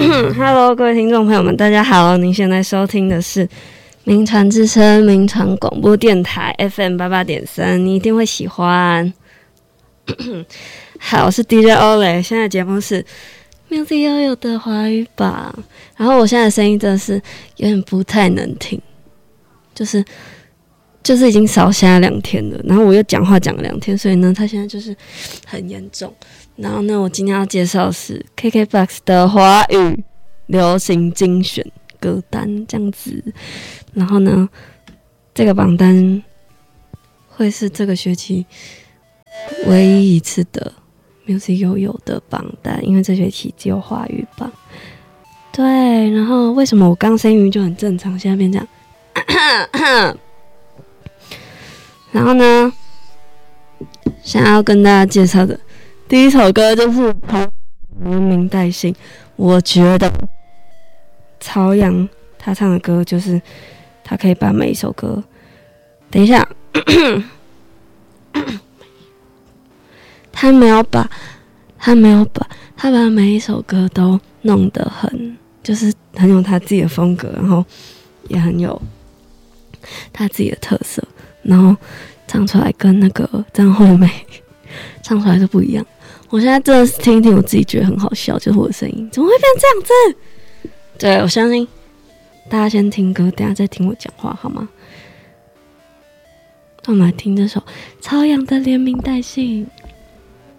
Hello， 各位听众朋友们，大家好！您现在收听的是名传之声名传广播电台 FM88.3，你一定会喜欢。好，我是 DJ Olay， 现在的节目是 Music 悠悠的华语榜。然后我现在的声音真的是有点不太能听，就是已经少下2天了，然后我又讲话讲了2天，所以呢，它现在就是很严重。然后呢，我今天要介绍的是 KKBOX 的华语流行精选歌单这样子。然后呢，这个榜单会是这个学期唯一一次的 Music 悠悠的榜单，因为这学期只有华语榜。对，然后为什么我刚声音就很正常，现在变这样？然后呢，想要跟大家介绍的第一首歌就是连名带姓。我觉得曹阳他唱的歌就是他可以把每一首歌，等一下，他把每一首歌都弄得就是很有他自己的风格，然后也很有他自己的特色。然后唱出来跟那个张惠妹唱出来就不一样。我现在真的是听一听，我自己觉得很好笑，就是我的声音怎么会变这样子？对，我相信大家先听歌，等一下再听我讲话好吗？那我们来听这首曹阳的连名带姓。